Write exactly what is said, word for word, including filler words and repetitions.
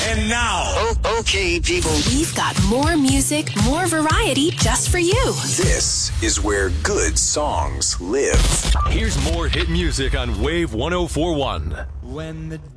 And now, Oh, okay, people. We've got more music, more variety just for you. this is where good songs live. Here's more hit music on Wave one oh four one. When the